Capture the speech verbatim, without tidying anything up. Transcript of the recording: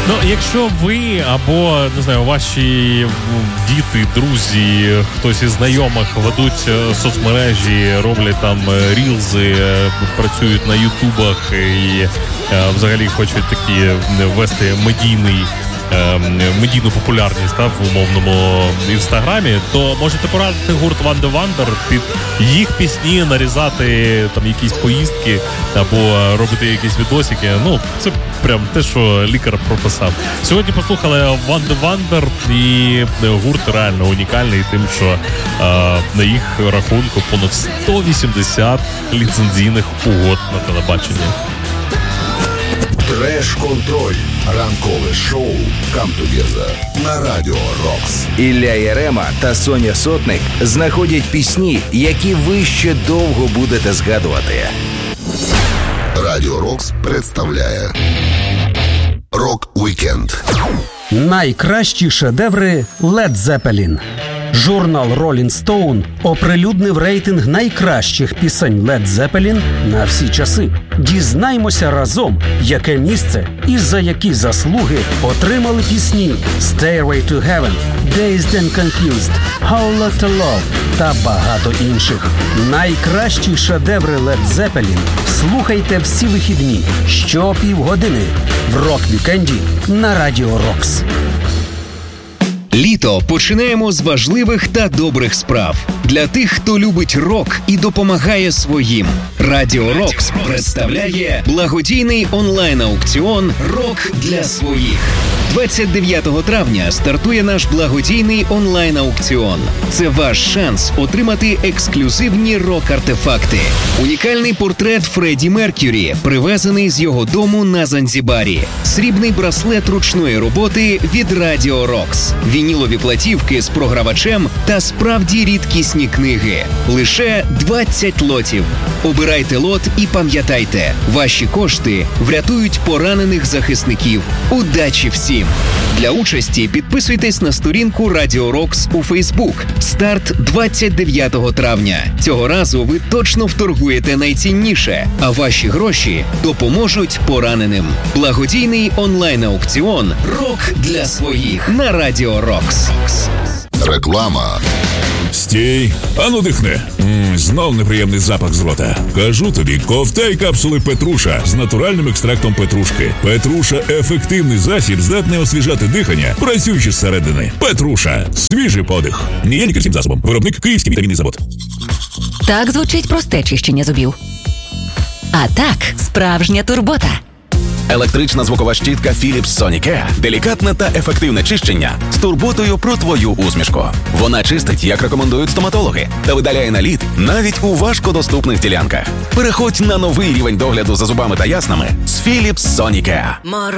Ну, якщо ви або, не знаю, ваші діти, друзі, хтось із знайомих ведуть соцмережі, роблять там рілзи, працюють на ютубах і взагалі хочуть такі вести медійний медійну популярність та, в умовному інстаграмі, то можете порадити гурт One The Wonder під їх пісні нарізати там якісь поїздки або робити якісь відосики. Ну, це прям те, що лікар прописав. Сьогодні послухали One The Wonder, і гурт реально унікальний тим, що е, на їх рахунку понад сто вісімдесят ліцензійних угод на телебаченні. Треш-контроль. Ранкове шоу «Come Together» на Радіо Рокс. Ілля Єрема та Соня Сотник знаходять пісні, які ви ще довго будете згадувати. Радіо Рокс представляє Рок-вікенд. Найкращі шедеври Led Zeppelin. Журнал Rolling Stone оприлюднив рейтинг найкращих пісень Led Zeppelin на всі часи. Дізнаймося разом, яке місце і за які заслуги отримали пісні Stairway to Heaven, Dazed and Confused, Whole Lotta Love та багато інших. Найкращі шедеври Led Zeppelin слухайте всі вихідні щопівгодини в Рок-вікенді на Радіо Рокс. Літо починаємо з важливих та добрих справ. Для тих, хто любить рок і допомагає своїм. Радіо Рокс представляє благодійний онлайн-аукціон «Рок для своїх». двадцять дев'ятого травня стартує наш благодійний онлайн-аукціон. Це ваш шанс отримати ексклюзивні рок-артефакти. Унікальний портрет Фредді Мерк'юрі, привезений з його дому на Занзібарі. Срібний браслет ручної роботи від Радіо Рокс. Вінілові платівки з програвачем та справді рідкісні книги. Лише двадцять лотів. Обирайте лот і пам'ятайте, ваші кошти врятують поранених захисників. Удачі всім! Для участі підписуйтесь на сторінку Радіо Рокс у Фейсбук. Старт двадцять дев'ятого травня. Цього разу ви точно вторгуєте найцінніше, а ваші гроші допоможуть пораненим. Благодійний онлайн-аукціон «Рок для своїх» на Радіо Рокс. Реклама. Стій, ану дихни. Ммм, знов неприємний запах з рота. Кажу тобі, ковтай капсули Петруша з натуральним екстрактом петрушки. Петруша – ефективний засіб, здатний освіжати дихання, працюючи зсередини. Петруша – свіжий подих. Не є лікарським засобом. Виробник Київський вітамінний завод. Так звучить просте чищення зубів. А так, справжня турбота. Електрична звукова щітка Philips Sonicare – делікатне та ефективне чищення з турботою про твою усмішку. Вона чистить, як рекомендують стоматологи, та видаляє наліт навіть у важкодоступних ділянках. Переходь на новий рівень догляду за зубами та яснами з Philips Sonicare.